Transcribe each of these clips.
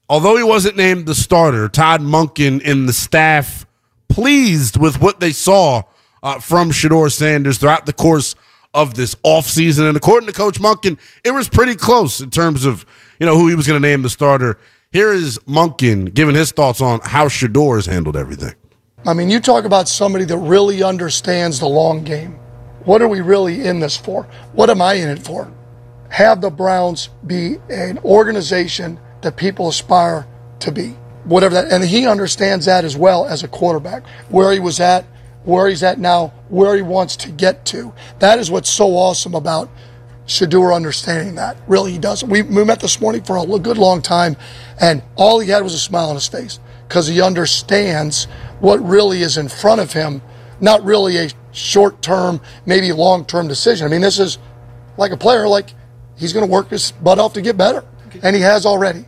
although he wasn't named the starter, Todd Monken and the staff pleased with what they saw from Shedeur Sanders throughout the course of this offseason. And according to Coach Monken, it was pretty close in terms of, who he was going to name the starter. Here is Monken giving his thoughts on how Shedeur has handled everything. I mean, you talk about somebody that really understands the long game. What are we really in this for? What am I in it for? Have the Browns be an organization that people aspire to be. Whatever that, and he understands that as well as a quarterback. Where he was at, where he's at now, where he wants to get to. That is what's so awesome about Shedeur understanding that. Really, he does. We met this morning for a good long time, and all he had was a smile on his face because he understands what really is in front of him, not really a short-term, maybe long-term decision. I mean, this is like a player, like he's going to work his butt off to get better, and he has already.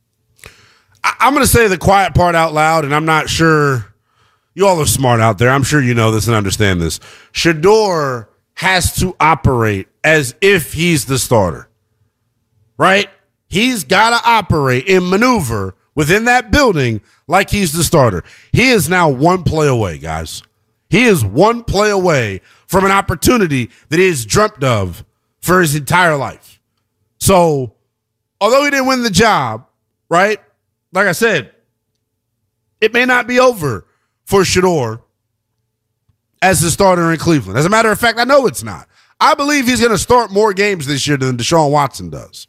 I'm going to say the quiet part out loud, and I'm not sure you all are smart out there. I'm sure you know this and understand this. Shedeur has to operate as if he's the starter, right? He's got to operate and maneuver within that building like he's the starter. He is now one play away, guys. He is one play away from an opportunity that he has dreamt of for his entire life. So, although he didn't win the job, right? Like I said, it may not be over for Shedeur as the starter in Cleveland. As a matter of fact, I know it's not. I believe he's going to start more games this year than Deshaun Watson does.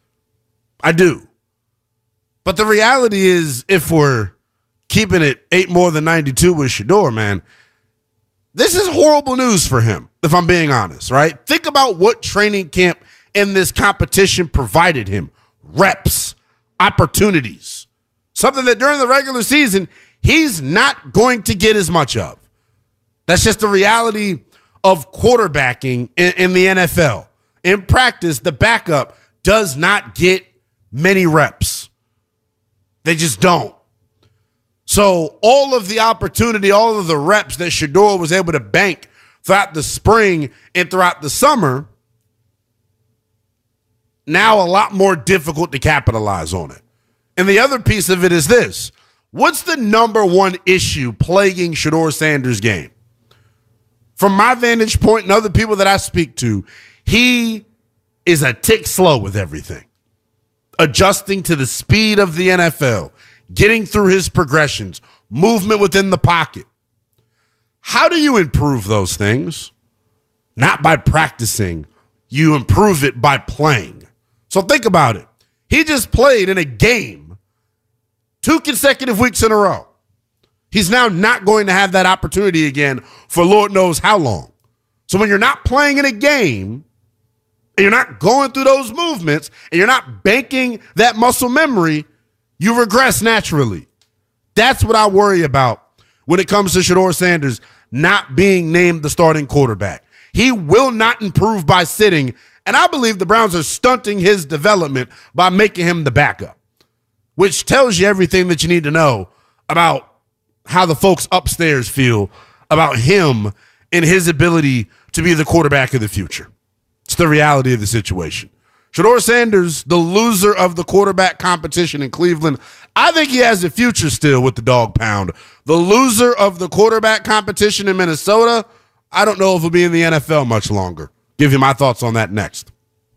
I do. But the reality is, if we're keeping it 8 more than 92 with Shedeur, man, this is horrible news for him, if I'm being honest, right? Think about what training camp and this competition provided him. Reps, opportunities. Something that during the regular season, he's not going to get as much of. That's just the reality of quarterbacking in the NFL. In practice, the backup does not get many reps. They just don't. So all of the opportunity, all of the reps that Shedeur was able to bank throughout the spring and throughout the summer, now a lot more difficult to capitalize on it. And the other piece of it is this. What's the number one issue plaguing Shedeur Sanders' game? From my vantage point and other people that I speak to, he is a tick slow with everything. Adjusting to the speed of the NFL, getting through his progressions, movement within the pocket. How do you improve those things? Not by practicing. You improve it by playing. So think about it. He just played in a game 2 consecutive weeks in a row. He's now not going to have that opportunity again for Lord knows how long. So when you're not playing in a game and you're not going through those movements and you're not banking that muscle memory, you regress naturally. That's what I worry about when it comes to Shedeur Sanders not being named the starting quarterback. He will not improve by sitting, and I believe the Browns are stunting his development by making him the backup, which tells you everything that you need to know about how the folks upstairs feel about him and his ability to be the quarterback of the future. It's the reality of the situation. Shedeur Sanders, the loser of the quarterback competition in Cleveland, I think he has a future still with the dog pound. The loser of the quarterback competition in Minnesota, I don't know if he'll be in the NFL much longer. Give you my thoughts on that next.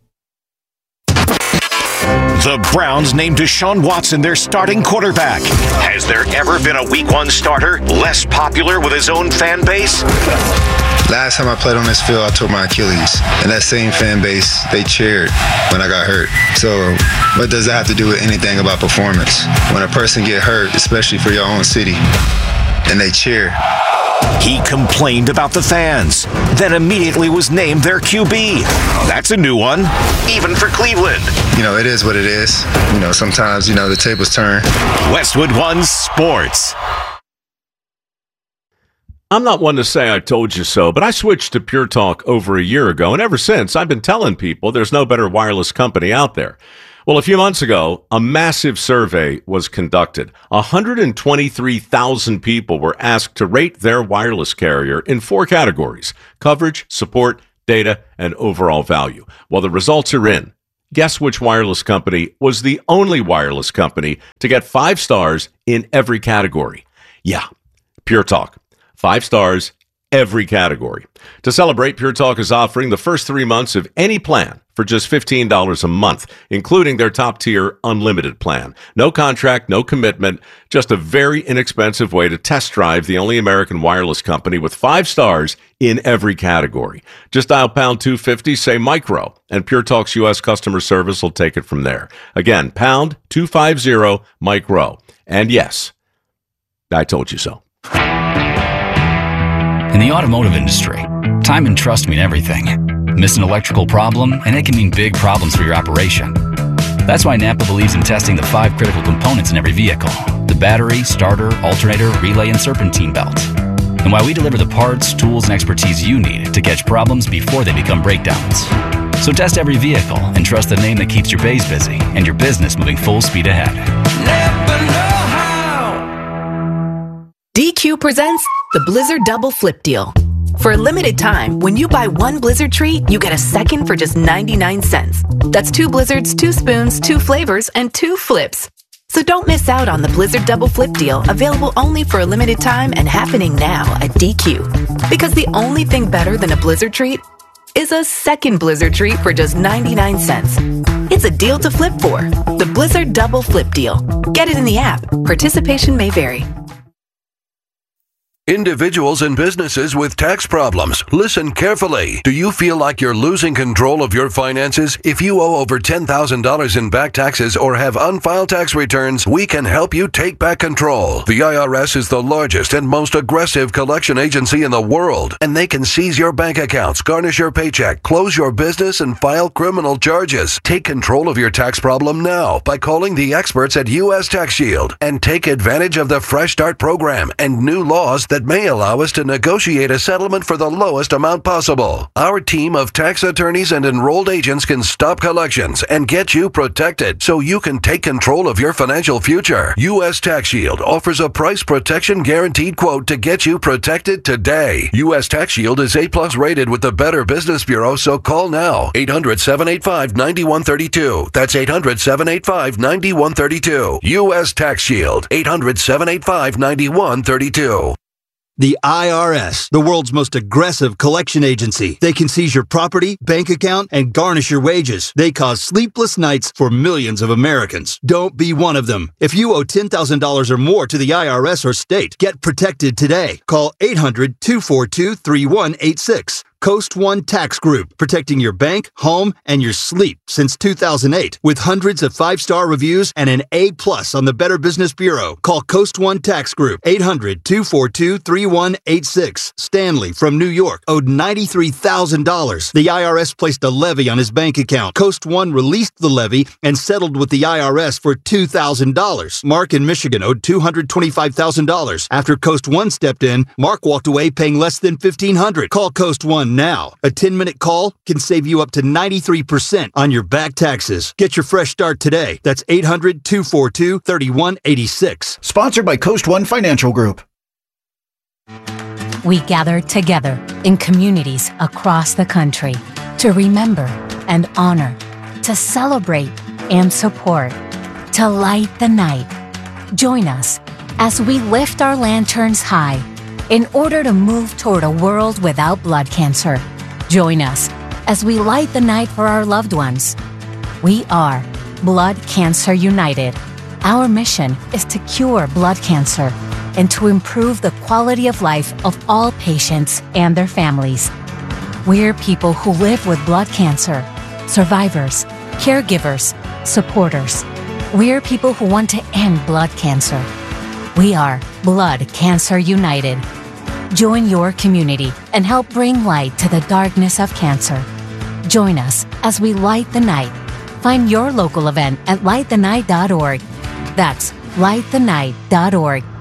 The Browns named Deshaun Watson their starting quarterback. Has there ever been a Week 1 starter less popular with his own fan base? Last time I played on this field, I tore my Achilles. And that same fan base, they cheered when I got hurt. So what does that have to do with anything about performance? When a person get hurt, especially for your own city, and they cheer. He complained about the fans, then immediately was named their QB. That's a new one, even for Cleveland. It is what it is. Sometimes, the tables turn. Westwood One Sports. I'm not one to say I told you so, but I switched to Pure Talk over a year ago, and ever since, I've been telling people there's no better wireless company out there. Well, a few months ago, a massive survey was conducted. 123,000 people were asked to rate their wireless carrier in 4 categories: coverage, support, data, and overall value. Well, the results are in. Guess which wireless company was the only wireless company to get 5 stars in every category? Yeah, Pure Talk. 5 stars, every category. To celebrate, Pure Talk is offering the first 3 months of any plan for just $15 a month, including their top-tier unlimited plan. No contract, no commitment, just a very inexpensive way to test drive the only American wireless company with 5 stars in every category. Just dial pound 250, say micro, and Pure Talk's U.S. customer service will take it from there. Again, pound 250 micro. And yes, I told you so. In the automotive industry, time and trust mean everything. Miss an electrical problem, and it can mean big problems for your operation. That's why Napa believes in testing the 5 critical components in every vehicle: the battery, starter, alternator, relay, and serpentine belt. And why we deliver the parts, tools, and expertise you need to catch problems before they become breakdowns. So test every vehicle and trust the name that keeps your bays busy and your business moving full speed ahead. Napa know-how. DQ presents the Blizzard Double Flip Deal. For a limited time, when you buy 1 Blizzard treat, you get a second for just 99 cents. That's 2 Blizzards, 2 spoons, 2 flavors, and 2 flips. So don't miss out on the Blizzard Double Flip Deal, available only for a limited time and happening now at DQ. Because the only thing better than a Blizzard treat is a second Blizzard treat for just 99 cents. It's a deal to flip for. The Blizzard Double Flip Deal. Get it in the app. Participation may vary. Individuals and businesses with tax problems, listen carefully. Do you feel like you're losing control of your finances? If you owe over $10,000 in back taxes or have unfiled tax returns, we can help you take back control. The IRS is the largest and most aggressive collection agency in the world, and they can seize your bank accounts, garnish your paycheck, close your business, and file criminal charges. Take control of your tax problem now by calling the experts at U.S. Tax Shield and take advantage of the Fresh Start program and new laws that may allow us to negotiate a settlement for the lowest amount possible. Our team of tax attorneys and enrolled agents can stop collections and get you protected so you can take control of your financial future. U.S. Tax Shield offers a price protection guaranteed quote to get you protected today. U.S. Tax Shield is A+ rated with the Better Business Bureau, so call now. 800-785-9132. That's 800-785-9132. U.S. Tax Shield. 800-785-9132. The IRS, the world's most aggressive collection agency. They can seize your property, bank account, and garnish your wages. They cause sleepless nights for millions of Americans. Don't be one of them. If you owe $10,000 or more to the IRS or state, get protected today. Call 800-242-3186. Coast One Tax Group, protecting your bank, home, and your sleep since 2008. With hundreds of 5-star reviews and an A+ on the Better Business Bureau. Call Coast One Tax Group, 800-242-3186. Stanley from New York owed $93,000. The IRS placed a levy on his bank account. Coast One released the levy and settled with the IRS for $2,000. Mark in Michigan owed $225,000. After Coast One stepped in, Mark walked away paying less than $1,500. Call Coast One now. A 10-minute call can save you up to 93% on your back taxes. Get your fresh start today. That's 800-242-3186. Sponsored by Coast One Financial Group. We gather together in communities across the country to remember and honor, to celebrate and support, to light the night. Join us as we lift our lanterns high in order to move toward a world without blood cancer. Join us as we light the night for our loved ones. We are Blood Cancer United. Our mission is to cure blood cancer and to improve the quality of life of all patients and their families. We're people who live with blood cancer, survivors, caregivers, supporters. We're people who want to end blood cancer. We are Blood Cancer United. Join your community and help bring light to the darkness of cancer. Join us as we light the night. Find your local event at lightthenight.org. That's lightthenight.org.